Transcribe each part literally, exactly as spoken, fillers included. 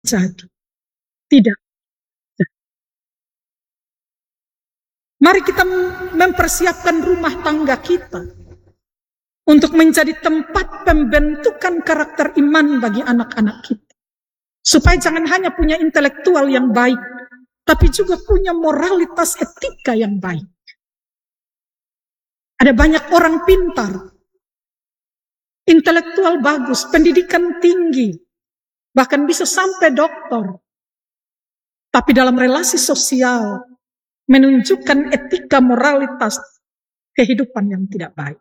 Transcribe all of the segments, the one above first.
jadi. Tidak. Mari kita mempersiapkan rumah tangga kita untuk menjadi tempat pembentukan karakter iman bagi anak-anak kita. Supaya jangan hanya punya intelektual yang baik, tapi juga punya moralitas etika yang baik. Ada banyak orang pintar, intelektual bagus, pendidikan tinggi, bahkan bisa sampai doktor. Tapi dalam relasi sosial, menunjukkan etika moralitas kehidupan yang tidak baik.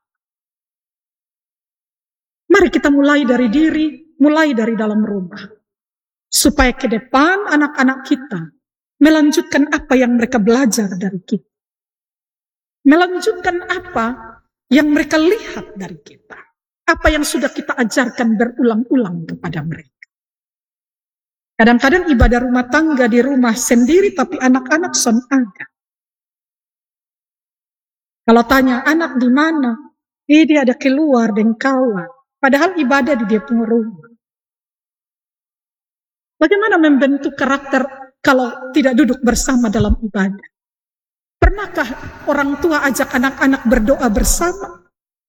Mari kita mulai dari diri, mulai dari dalam rumah. Supaya ke depan anak-anak kita melanjutkan apa yang mereka belajar dari kita. Melanjutkan apa yang mereka lihat dari kita. Apa yang sudah kita ajarkan berulang-ulang kepada mereka. Kadang-kadang ibadah rumah tangga di rumah sendiri, tapi anak-anak son ada. Kalau tanya anak di mana, eh, dia ada keluar dengan kawan. Padahal ibadah di dia punya rumah. Bagaimana membentuk karakter kalau tidak duduk bersama dalam ibadah? Pernahkah orang tua ajak anak-anak berdoa bersama?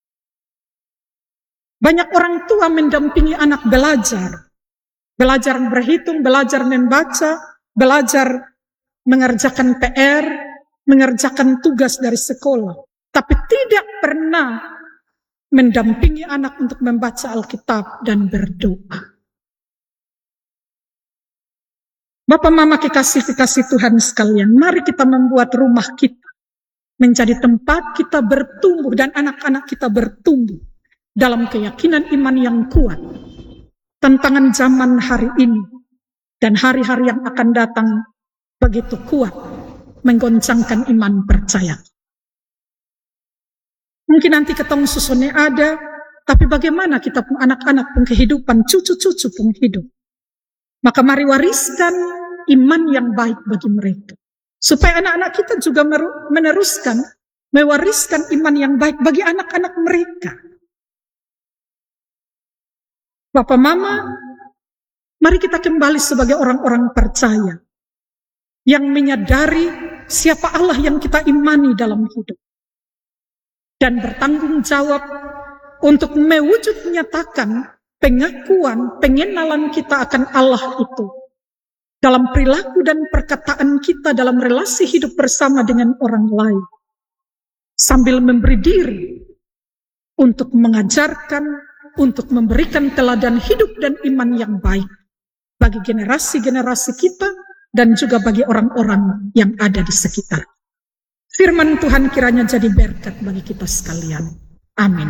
Banyak orang tua mendampingi anak belajar. Belajar berhitung, belajar membaca, belajar mengerjakan P R, mengerjakan tugas dari sekolah. Tapi tidak pernah mendampingi anak untuk membaca Alkitab dan berdoa. Bapak Mama kekasih-kekasih Tuhan sekalian, mari kita membuat rumah kita menjadi tempat kita bertumbuh dan anak-anak kita bertumbuh dalam keyakinan iman yang kuat. Tantangan zaman hari ini dan hari-hari yang akan datang begitu kuat menggoncangkan iman percaya. Mungkin nanti ketemu susunnya ada, tapi bagaimana kita pun anak-anak pun kehidupan, cucu-cucu pun hidup. Maka mari wariskan iman yang baik bagi mereka. Supaya anak-anak kita juga meneruskan, mewariskan iman yang baik bagi anak-anak mereka. Bapak Mama, mari kita kembali sebagai orang-orang percaya yang menyadari siapa Allah yang kita imani dalam hidup. Dan bertanggung jawab untuk mewujud menyatakan pengakuan, pengenalan kita akan Allah itu. Dalam perilaku dan perkataan kita dalam relasi hidup bersama dengan orang lain. Sambil memberi diri untuk mengajarkan, untuk memberikan teladan hidup dan iman yang baik. Bagi generasi-generasi kita dan juga bagi orang-orang yang ada di sekitar. Firman Tuhan kiranya jadi berkat bagi kita sekalian. Amin.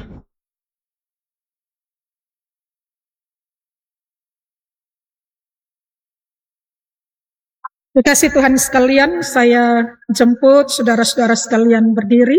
Terima kasih Tuhan sekalian, saya jemput saudara-saudara sekalian berdiri.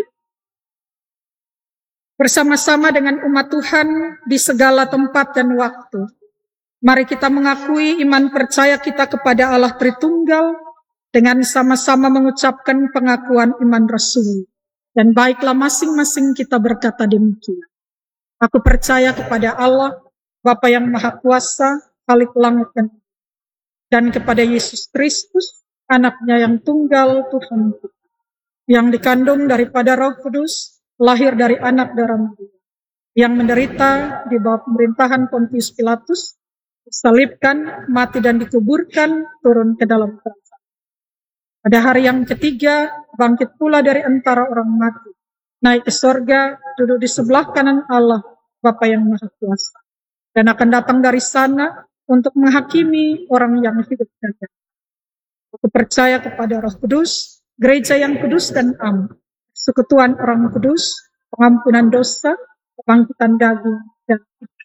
Bersama-sama dengan umat Tuhan di segala tempat dan waktu. Mari kita mengakui iman percaya kita kepada Allah Tritunggal dengan sama-sama mengucapkan pengakuan iman Rasul. Dan baiklah masing-masing kita berkata demikian. Aku percaya kepada Allah, Bapa yang Maha Kuasa, Khalik langit dan bumi, dan kepada Yesus Kristus, anaknya yang tunggal Tuhan kita, yang dikandung daripada Roh Kudus, lahir dari anak darah Maria, yang menderita di bawah pemerintahan Pontius Pilatus, disalibkan, mati dan dikuburkan, turun ke dalam kerajaan. Pada hari yang ketiga, bangkit pula dari antara orang mati, naik ke sorga, duduk di sebelah kanan Allah, Bapa yang Maha Kuasa, dan akan datang dari sana untuk menghakimi orang yang hidup dan mati. Aku percaya kepada Roh Kudus, gereja yang kudus dan am, persekutuan orang kudus, pengampunan dosa, kebangkitan daging, dan hidup